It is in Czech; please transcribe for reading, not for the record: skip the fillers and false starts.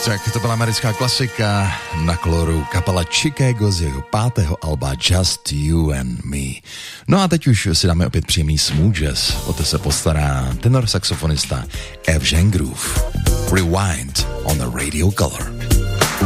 Tak to byla americká klasika na Koloru, kapela Chicago z jeho 5. alba Just You and Me. No a teď už si dáme opět příjemný smooth jazz, o to se postará tenor saxofonista Evgen Groove. Rewind on the Radio Color.